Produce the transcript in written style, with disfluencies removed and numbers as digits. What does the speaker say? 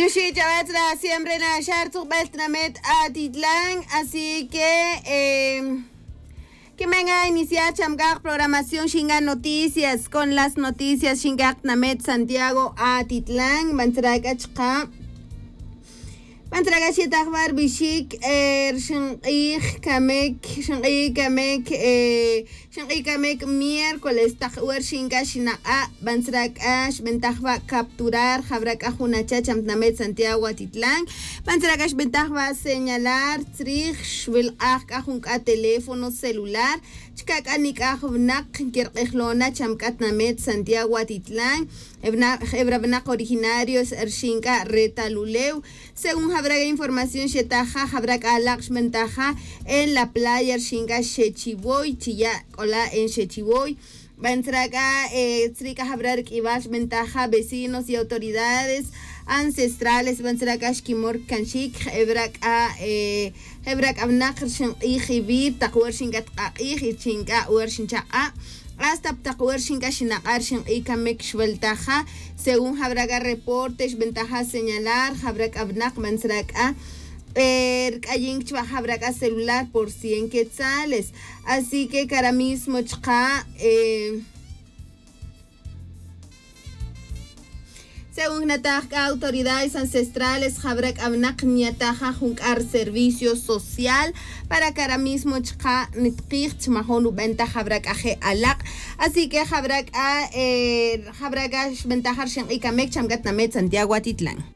Yushi Chavatla siempre na Shartuk Beltramet a Titlán, así que venga a iniciar Chamgak programación Shinga Noticias con las noticias Shingak Namet Santiago a Titlán, Bantragachka. Bantragashi Tahbar Bishik Shinqi Kamek miércoles Tahwer Shinga Shina'a Bantragash Bentajba capturar Jabrak Ajunacha Chamnamet Santiago Atitlán Bantragash Bentajba señalar Trich Vilak Ajunka teléfono celular Chikak Anik Ajubnak Kirqlona Chamkatnamet Santiago Atitlán Hebra Benak originarios Ershinka Retaluleu. Según Jabraga información Shetaja, Jabraga Alaksh Ventaja en la playa Ershinka Shechiboy, Chilla Cola en Shechiboy. Bantraga Trika Jabrar Kibash Ventaja, vecinos y autoridades ancestrales. Bantraga Shkimor Kanshik, Hebrak Abnak Ijibir, Takwar Shinkat Ijichinka, Uershincha. Hasta Ptakuer Shinka Shinakar y Kamek Shveltaja, según Jabraga reportes, ventaja señalar, Jabrak Abnak Mansraka, Kayin Chva Jabraga celular por 100 quetzales. Así que cara mismo chka, según Nataka, autoridades ancestrales, Jabrak Abnak Niataja Junkar servicio social para que ahora mismo Chka Nitkich Mahonu Benta Jabrak Aje Alak. Así que Jabrak Ventajar Shen y Kamek Chamgat Namet Santiago Atitlán.